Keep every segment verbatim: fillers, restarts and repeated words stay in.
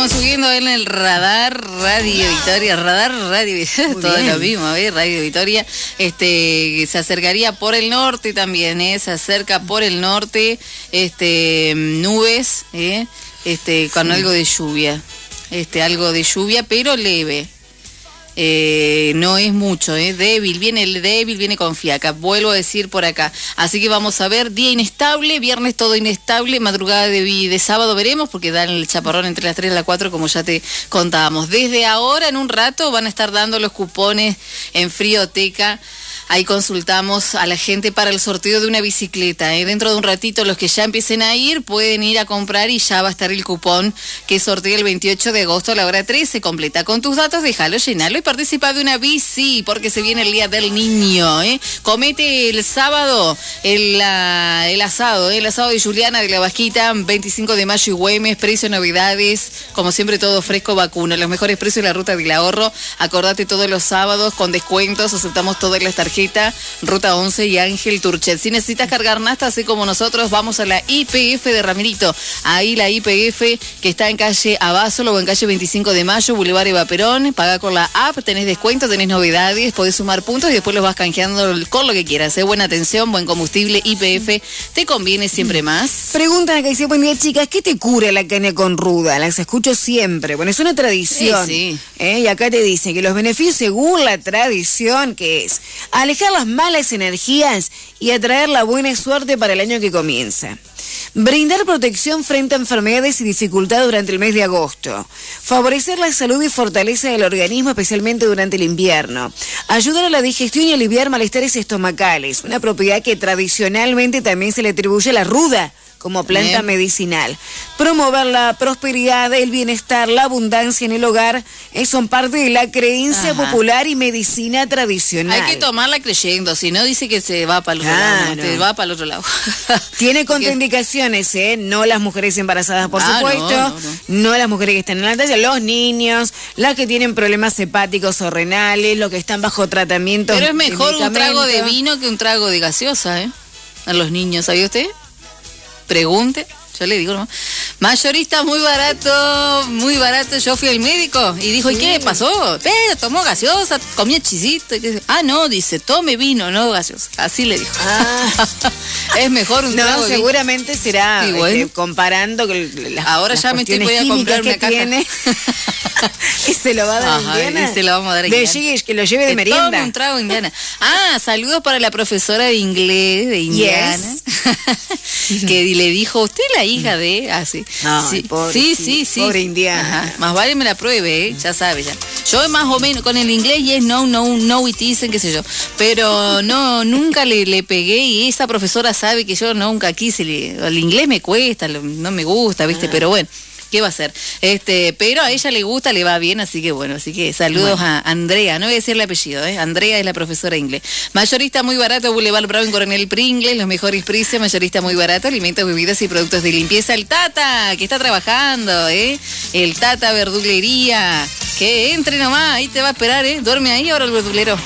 vamos subiendo en el radar Radio Victoria, radar Radio todo lo mismo, ¿eh? Radio Victoria, este, se acercaría por el norte también, ¿eh? Se acerca por el norte, este, nubes, ¿eh? Este, con sí. algo de lluvia, este, algo de lluvia, pero leve. Eh, no es mucho, eh, débil, viene el débil, viene con fiaca, vuelvo a decir por acá. Así que vamos a ver, día inestable, viernes todo inestable, madrugada de, de sábado veremos, porque dan el chaparrón entre las tres y las cuatro, como ya te contábamos. Desde ahora, en un rato, van a estar dando los cupones en Frioteca. Ahí consultamos a la gente para el sorteo de una bicicleta. ¿eh? Dentro de un ratito, los que ya empiecen a ir, pueden ir a comprar y ya va a estar el cupón que sortea el veintiocho de agosto a la hora trece. Completa con tus datos, déjalo, llenalo y participa de una bici, porque se viene el Día del Niño. ¿eh? Comete el sábado el, la, el asado, ¿eh? el asado de Juliana de la Vasquita, veinticinco de mayo y Güemes, precio, novedades, como siempre todo fresco, vacuno, los mejores precios de la ruta del ahorro. Acordate todos los sábados con descuentos, aceptamos todas las tarjetas. Ruta once y Ángel Turchet. Si necesitas cargar nafta, así como nosotros, vamos a la I P F de Ramirito. Ahí la I P F que está en calle Abasolo o en calle veinticinco de mayo, Boulevard Eva Perón. Paga con la app, tenés descuento, tenés novedades, podés sumar puntos y después los vas canjeando con lo que quieras. ¿eh? Buena atención, buen combustible, I P F, te conviene siempre más. Preguntan acá, dice, buen día chicas, ¿qué te cura la caña con ruda? Las escucho siempre. Bueno, es una tradición. Sí, sí. ¿eh? Y acá te dice que los beneficios según la tradición que es alejar las malas energías y atraer la buena suerte para el año que comienza. Brindar protección frente a enfermedades y dificultades durante el mes de agosto. Favorecer la salud y fortaleza del organismo, especialmente durante el invierno. Ayudar a la digestión y aliviar malestares estomacales. Una propiedad que tradicionalmente también se le atribuye a la ruda como planta Bien. medicinal. Promover la prosperidad, el bienestar, la abundancia en el hogar, eh, son parte de la creencia Ajá. popular y medicina tradicional. Hay que tomarla creyendo, si no dice que se va para el otro claro. lado, no, te va para el otro lado. Tiene contraindicaciones, ¿eh? No las mujeres embarazadas, por ah, supuesto, no, no, no. no las mujeres que están en la talla, los niños, las que tienen problemas hepáticos o renales, los que están bajo tratamiento. Pero es mejor un trago de vino que un trago de gaseosa, ¿eh? A los niños, ¿sabía usted? Pregunte, yo le digo, ¿no? Mayorista muy barato, muy barato. Yo fui al médico y dijo, sí. ¿y qué le pasó? Eh, tomó gaseosa, comió chisito. Ah, no, dice, tome vino, no gaseosa. Así le dijo. Ah. Es mejor un no, trago. No, seguramente de... será, sí, bueno. este, comparando con las, ahora las ya me estoy voy a comprar una caja. Tiene. Y se lo va a dar Ajá, Indiana. Y se lo vamos a dar a de Indiana. Llegue, que lo lleve de que merienda. Tome un trago, Indiana. Ah, saludos para la profesora de inglés de Indiana. Yes. Que le dijo, ¿usted es la hija de...? Ah, sí. No, sí, pobre, sí, sí, sí. Pobre Indiana. Ajá. Más vale me la pruebe, ¿eh? Ya sabe, ya. Yo más o menos con el inglés, yes, no, no, no, it isn't, qué sé yo. Pero no, nunca le, le pegué y esa profesora sabe que yo nunca quise. Le, el inglés me cuesta, no me gusta, ¿viste? Ah. Pero bueno. ¿Qué va a hacer? Este, pero a ella le gusta, le va bien, así que bueno, así que saludos bueno. a Andrea, no voy a decir el apellido, ¿eh? Andrea es la profesora de inglés. Mayorista muy barato, Boulevard Bravo en Coronel Pringles, los mejores precios, mayorista muy barato, alimentos, bebidas y productos de limpieza. El Tata, que está trabajando, ¿eh? El Tata Verdulería, que entre nomás, ahí te va a esperar, ¿eh? Duerme ahí ahora el verdulero.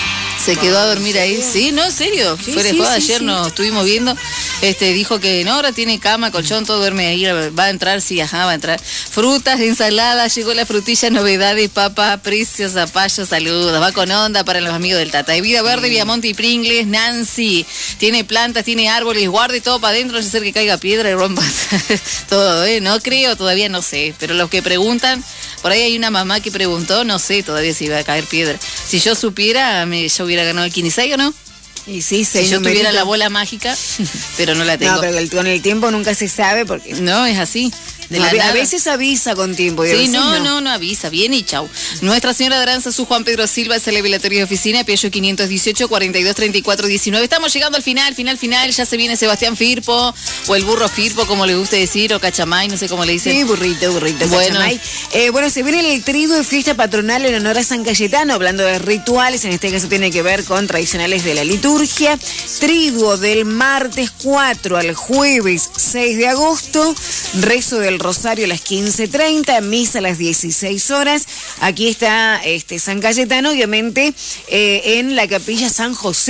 Se quedó a dormir ahí. Sí, no, en serio. Sí, Fuera sí, de joda, sí, ayer sí. nos estuvimos viendo. Este, dijo que no, ahora tiene cama, colchón, todo duerme ahí. Va a entrar, sí, ajá, va a entrar. Frutas, ensaladas, llegó la frutilla, novedades, papa, precios, zapallo, saludos. Va con onda para los amigos del Tata. De Vida Verde, Viamonte y Pringles, Nancy. Tiene plantas, tiene árboles, guarde todo para adentro, no se hacer que caiga piedra y rompa todo, ¿eh? No creo, todavía no sé. Pero los que preguntan, por ahí hay una mamá que preguntó, no sé todavía si iba a caer piedra. Si yo supiera, me, yo hubiera ganado el quince ¿o no? Y sí, si yo numerito. tuviera la bola mágica, pero no la tengo. No, pero el, con el tiempo nunca se sabe porque... No, es así. De la a, a veces avisa con tiempo. Y sí, no, no, no, no avisa. Viene y chau. Nuestra Señora de Aranzazú, Juan Pedro Silva, es el velatorio de oficina, Piello quinientos dieciocho, cuarenta y dos, treinta y cuatro, diecinueve. Estamos llegando al final, final, final. Ya se viene Sebastián Firpo, o el burro Firpo, como le guste decir, o Cachamay, no sé cómo le dicen. Sí, burrito, burrito, bueno. Cachamay. Eh, bueno, se viene el triduo de fiesta patronal en honor a San Cayetano, hablando de rituales, en este caso tiene que ver con tradicionales de la liturgia. Triduo del martes cuatro al jueves seis de agosto, rezo del rosario a las quince treinta, misa a las dieciséis horas. Aquí está este San Cayetano, obviamente, eh, en la capilla San José.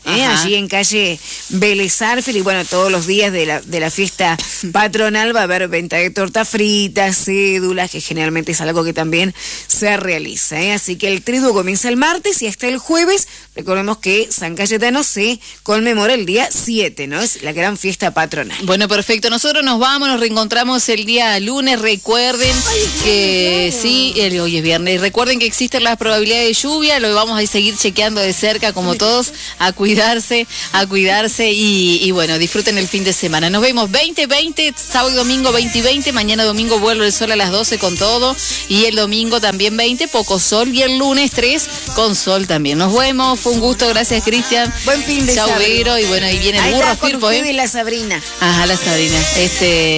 ¿eh? Allí en calle Vélez Arfield, y bueno, todos los días de la, de la fiesta patronal va a haber venta de torta frita, cédulas, que generalmente es algo que también se realiza, ¿eh? Así que el triduo comienza el martes y hasta el jueves. Recordemos que San Cayetano se conmemora el día siete, ¿no? Es la gran fiesta patronal. Bueno, perfecto. Nosotros nos vamos, nos reencontramos el día lunes. Recuerden que sí, el, hoy es viernes. Recuerden que existen las probabilidades de lluvia. Lo vamos a seguir chequeando de cerca, como todos, a cuidarse, a cuidarse y, y bueno, disfruten el fin de semana. Nos vemos veinte veinte, sábado y domingo veinte y veinte. Mañana domingo vuelve el sol a las doce con todo. Y el domingo también veinte, poco sol. Y el lunes tres con sol también. Nos vemos. Fue un gusto, gracias Cristian. Buen fin de semana. Chau, Vero, y bueno, ahí viene el Ahí burro está con Firpo, usted ¿eh? y la Sabrina. Ajá, la Sabrina. Este